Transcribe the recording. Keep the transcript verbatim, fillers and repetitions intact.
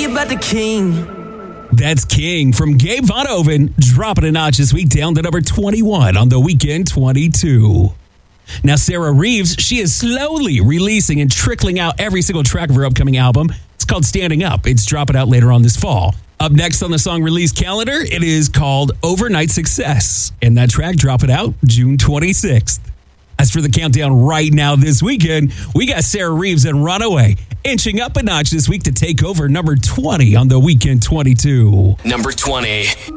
about the king. That's King from Gabe Von Oven, dropping a notch this week down to number twenty-one on the Weekend twenty-two. Now, Sarah Reeves, she is slowly releasing and trickling out every single track of her upcoming album. It's called Standing Up. It's dropping out later on this fall. Up next on the song release calendar, it is called Overnight Success. And that track dropping out June twenty-sixth. As for the countdown right now this weekend, we got Sarah Reeves and Runaway inching up a notch this week to take over number twenty on the Weekend twenty-two. Number twenty.